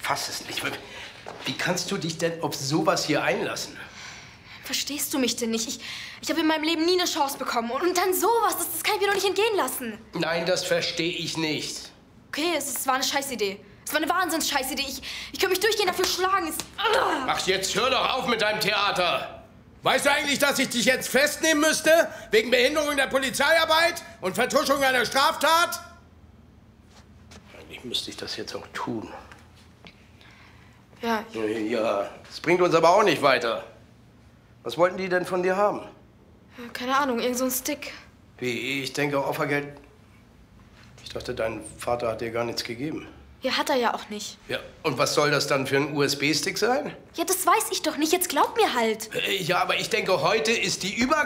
fasse es nicht. Wie kannst du dich denn auf sowas hier einlassen? Verstehst du mich denn nicht? Ich habe in meinem Leben nie eine Chance bekommen. Und dann sowas, das kann ich mir doch nicht entgehen lassen. Nein, das verstehe ich nicht. Okay, es war eine Scheißidee. Es war eine Wahnsinns-Scheißidee. Ich könnte mich durchgehend dafür schlagen. Ach, jetzt hör doch auf mit deinem Theater. Weißt du eigentlich, dass ich dich jetzt festnehmen müsste? Wegen Behinderung der Polizeiarbeit und Vertuschung einer Straftat? Eigentlich müsste ich das jetzt auch tun. Ja. Ja, das bringt uns aber auch nicht weiter. Was wollten die denn von dir haben? Keine Ahnung, irgend so ein Stick. Wie, ich denke Opfergeld. Ich dachte, dein Vater hat dir gar nichts gegeben. Ja, hat er ja auch nicht. Ja, und was soll das dann für ein USB-Stick sein? Ja, das weiß ich doch nicht. Jetzt glaub mir halt. Ja, aber ich denke, heute ist die